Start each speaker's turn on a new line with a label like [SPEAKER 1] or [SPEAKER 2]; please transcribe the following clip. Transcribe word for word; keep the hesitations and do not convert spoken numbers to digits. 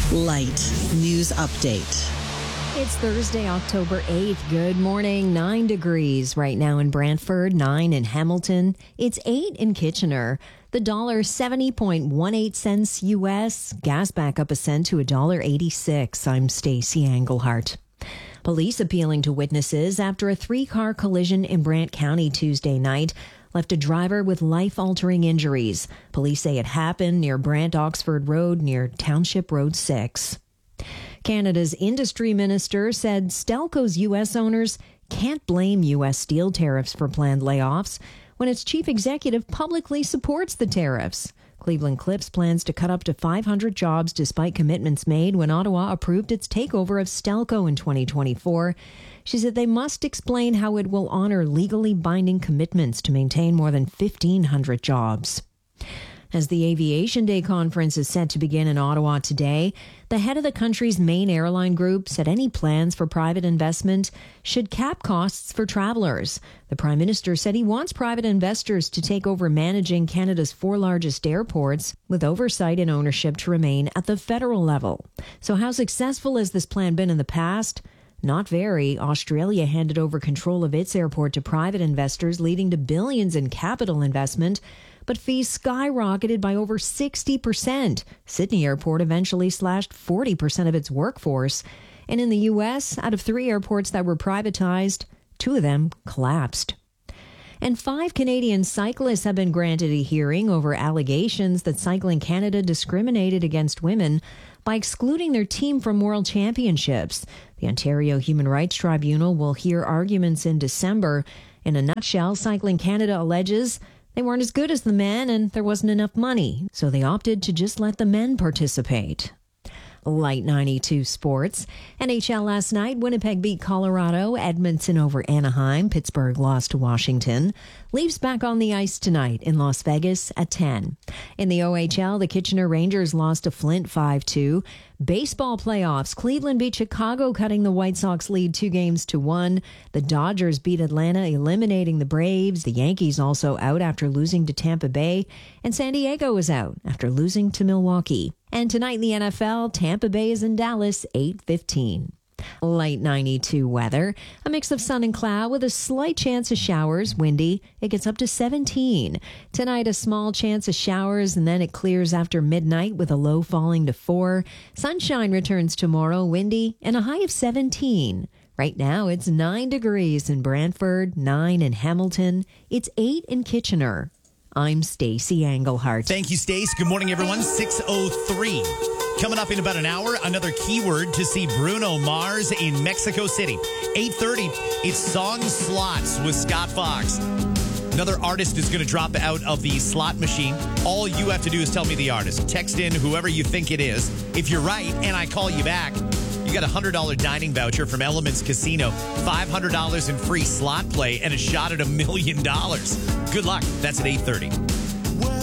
[SPEAKER 1] Light News Update.
[SPEAKER 2] It's Thursday, October eighth. Good morning. Nine degrees right now in Brantford, nine in Hamilton. It's eight in Kitchener. The dollar seventy point one eight cents U S. Gas back up a cent to one dollar eighty-six. I'm Stacey Englehart. Police appealing to witnesses after a three-car collision in Brant County Tuesday night left a driver with life-altering injuries. Police say it happened near Brant Oxford Road near Township Road six. Canada's industry minister said Stelco's U S owners can't blame U S steel tariffs for planned layoffs when its chief executive publicly supports the tariffs. Cleveland Cliffs plans to cut up to five hundred jobs despite commitments made when Ottawa approved its takeover of Stelco in twenty twenty-four. She said they must explain how it will honor legally binding commitments to maintain more than fifteen hundred jobs. As the Aviation Day conference is set to begin in Ottawa today, the head of the country's main airline group said any plans for private investment should cap costs for travelers. The Prime Minister said he wants private investors to take over managing Canada's four largest airports, with oversight and ownership to remain at the federal level. So how successful has this plan been in the past? Not very. Australia handed over control of its airport to private investors, leading to billions in capital investment. But fees skyrocketed by over sixty percent. Sydney Airport eventually slashed forty percent of its workforce. And in the U S, out of three airports that were privatized, two of them collapsed. And five Canadian cyclists have been granted a hearing over allegations that Cycling Canada discriminated against women by excluding their team from World Championships. The Ontario Human Rights Tribunal will hear arguments in December. In a nutshell, Cycling Canada alleges they weren't as good as the men and there wasn't enough money, so they opted to just let the men participate. Light ninety-two sports. N H L last night, Winnipeg beat Colorado, Edmonton over Anaheim, Pittsburgh lost to Washington. Leafs back on the ice tonight in Las Vegas at ten. In the O H L, the Kitchener Rangers lost to Flint five two. Baseball playoffs, Cleveland beat Chicago, cutting the White Sox lead two games to one. The Dodgers beat Atlanta, eliminating the Braves. The Yankees also out after losing to Tampa Bay. And San Diego is out after losing to Milwaukee. And tonight in the N F L, Tampa Bay is in Dallas, eight fifteen. Light ninety-two weather. A mix of sun and cloud with a slight chance of showers. Windy. It gets up to seventeen. Tonight, a small chance of showers, and then it clears after midnight with a low falling to four. Sunshine returns tomorrow. Windy and a high of seventeen. Right now, it's nine degrees in Brantford, nine in Hamilton. It's eight in Kitchener. I'm Stacey Englehart.
[SPEAKER 3] Thank you, Stace. Good morning, everyone. six oh three. Coming up in about an hour, another keyword to see Bruno Mars in Mexico City. eight thirty, it's Song Slots with Scott Fox. Another artist is going to drop out of the slot machine. All you have to do is tell me the artist. Text in whoever you think it is. If you're right and I call you back, you got a one hundred dollars dining voucher from Elements Casino, five hundred dollars in free slot play, and a shot at a million dollars. Good luck. That's at eight thirty.